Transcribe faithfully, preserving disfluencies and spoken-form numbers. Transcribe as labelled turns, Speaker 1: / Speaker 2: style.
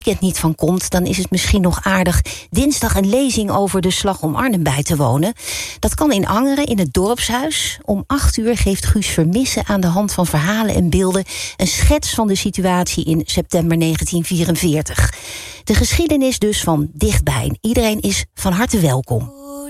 Speaker 1: weekend niet van komt, dan is het misschien nog aardig dinsdag een lezing over de slag om Arnhem bij te wonen. Dat kan in Angeren, in het dorpshuis. Om acht uur geeft Guus Vermissen aan de hand van verhalen en beelden een schets van de situatie in september negentien vierenveertig. De geschiedenis dus van dichtbij. Iedereen is van harte welkom.